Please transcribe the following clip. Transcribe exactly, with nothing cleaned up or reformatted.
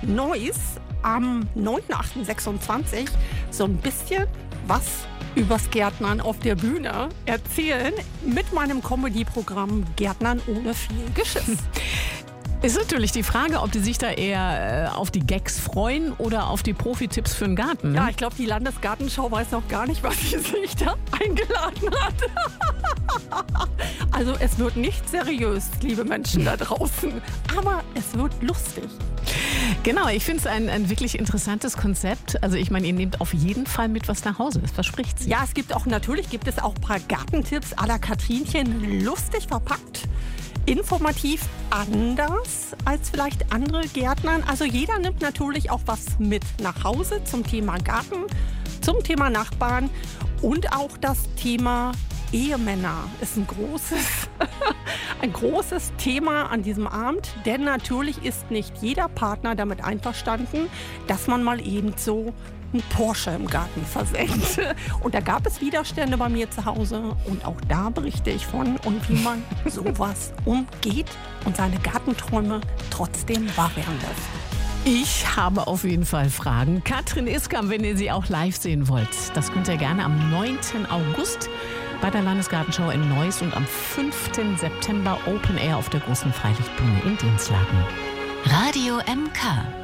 Neuss am neunten achten sechsundzwanzig so ein bisschen was übers Gärtnern auf der Bühne erzählen mit meinem Comedy-Programm Gärtnern ohne viel Geschiss. Ist natürlich die Frage, ob die sich da eher äh, auf die Gags freuen oder auf die Profi-Tipps für den Garten. Ne? Ja, ich glaube, die Landesgartenschau weiß noch gar nicht, was sie sich da eingeladen hat. Also es wird nicht seriös, liebe Menschen da draußen, aber es wird lustig. Genau, ich finde es ein, ein wirklich interessantes Konzept. Also ich meine, ihr nehmt auf jeden Fall mit was nach Hause. Das verspricht sich. Ja, es gibt auch, natürlich gibt es auch ein paar Gartentipps à la Katrinchen, lustig verpackt. Informativ anders als vielleicht andere Gärtnern. Also jeder nimmt natürlich auch was mit nach Hause zum Thema Garten, zum Thema Nachbarn und auch das Thema Ehemänner ist ein großes, ein großes Thema an diesem Abend. Denn natürlich ist nicht jeder Partner damit einverstanden, dass man mal eben so ein Porsche im Garten versenkt. Und da gab es Widerstände bei mir zu Hause und auch da berichte ich von und wie man sowas umgeht und seine Gartenträume trotzdem wahr werden lässt. Ich habe auf jeden Fall Fragen. Katrin Iskam, wenn ihr sie auch live sehen wollt, das könnt ihr gerne am neunten August bei der Landesgartenschau in Neuss und am fünften September Open Air auf der großen Freilichtbühne in Dinslaken. Radio M K